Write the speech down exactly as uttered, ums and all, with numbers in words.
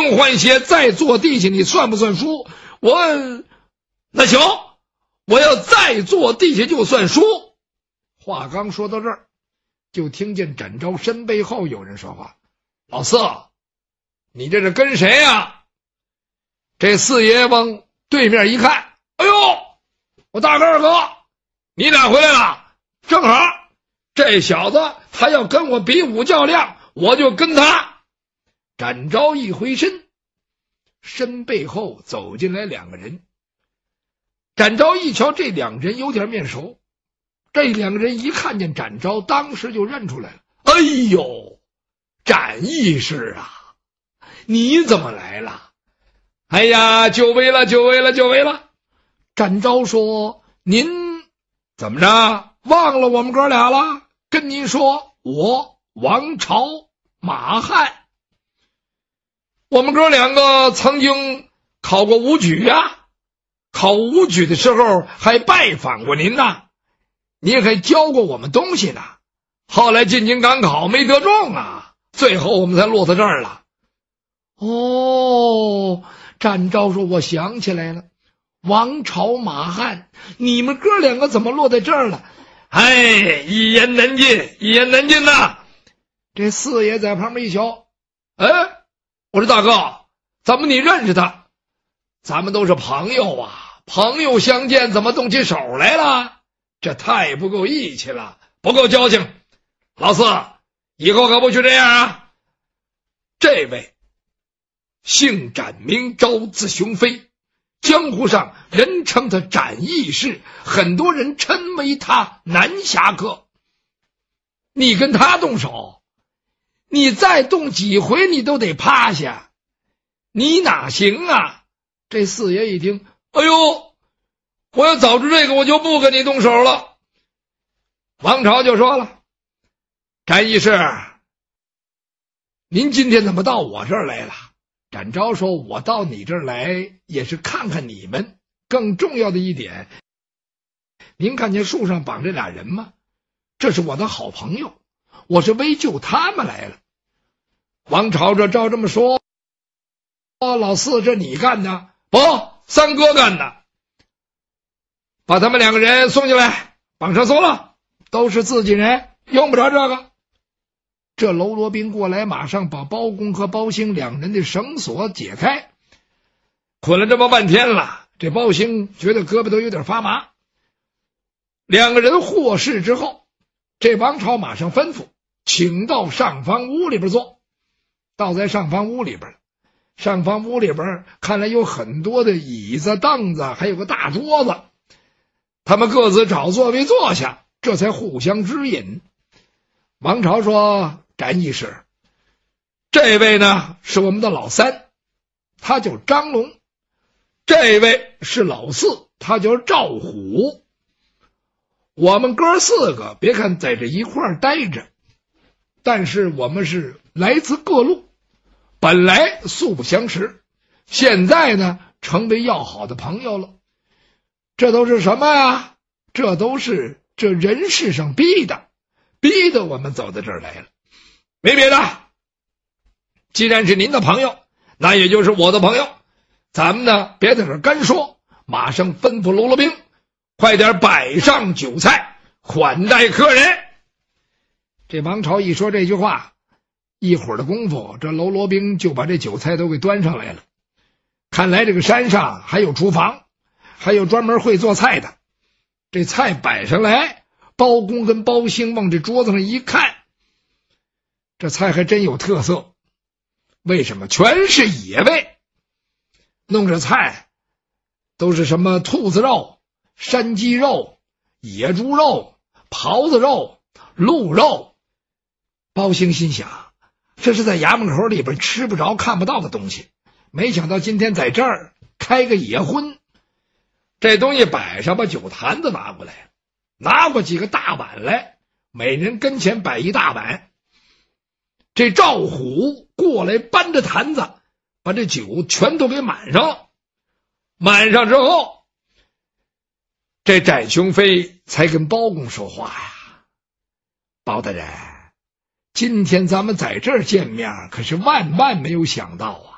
用换血，再坐地下，你算不算输？我那行，我要再坐地下就算输。话刚说到这儿，就听见展昭身背后有人说话：“老四，你这是跟谁呀？”这四爷往对面一看，哎呦，我大哥二哥，你俩回来了，正好这小子他要跟我比武较量，我就跟他。展昭一回身，身背后走进来两个人。展昭一瞧，这两个人有点面熟，这两个人一看见展昭，当时就认出来了。哎呦，展义士啊，你怎么来了？哎呀，久违了，久违了，久违了。展昭说：“您怎么着？忘了我们哥俩了？跟您说，我王朝马汉，我们哥两个曾经考过武举啊，考武举的时候还拜访过您呢，您还教过我们东西呢。后来进京赶考没得中啊，最后我们才落到这儿了。”哦，展昭说：“我想起来了，王朝马汉，你们哥两个怎么落在这儿了？”哎，一言难尽，一言难尽呐。这四爷在旁边一瞧，哎，我说大哥，怎么你认识他？咱们都是朋友啊，朋友相见怎么动起手来了？这太不够义气了，不够交情。老四，以后可不许这样啊！这位姓展名昭，字雄飞，江湖上人称他展义士，很多人称为他南侠客。你跟他动手，你再动几回你都得趴下，你哪行啊？这四爷一听，哎呦，我要早知这个我就不跟你动手了。王朝就说了：“展义士，您今天怎么到我这儿来了？”展昭说：“我到你这儿来也是看看你们，更重要的一点，您看见树上绑这俩人吗？这是我的好朋友，我是为救他们来了。”王朝这照这么说：“哦，老四，这你干的？不，三哥干的。把他们两个人送进来，绑上搜了，都是自己人，用不着这个。”这喽啰兵过来，马上把包公和包兴两人的绳索解开，捆了这么半天了，这包兴觉得胳膊都有点发麻。两个人获释之后，这王朝马上吩咐，请到上房屋里边坐。倒在上房屋里边了，上房屋里边看来有很多的椅子凳子，还有个大桌子，他们各自找座位坐下，这才互相指引。王朝说：“展义士，这位呢是我们的老三，他叫张龙；这位是老四，他叫赵虎。我们哥四个别看在这一块儿待着，但是我们是来自各路，本来素不相识，现在呢成为要好的朋友了。这都是什么呀？这都是这人世上逼的。逼得我们走到这儿来了，没别的。既然是您的朋友，那也就是我的朋友。咱们呢，别在这儿干说，马上吩咐喽啰兵，快点摆上酒菜，款待客人。这王朝一说这句话，一会儿的功夫，这喽啰兵就把这酒菜都给端上来了。看来这个山上还有厨房，还有专门会做菜的。这菜摆上来，包公跟包兴往这桌子上一看，这菜还真有特色。为什么？全是野味，弄这菜都是什么兔子肉、山鸡肉、野猪肉、狍子肉、鹿肉。包兴心想，这是在衙门口里边吃不着看不到的东西，没想到今天在这儿开个野荤。这东西摆上，把酒坛子拿过来，拿过几个大碗来，每人跟前摆一大碗。这赵虎过来搬着坛子，把这酒全都给满上了。满上之后，这展雄飞才跟包公说话呀：“包大人，今天咱们在这儿见面，可是万万没有想到啊！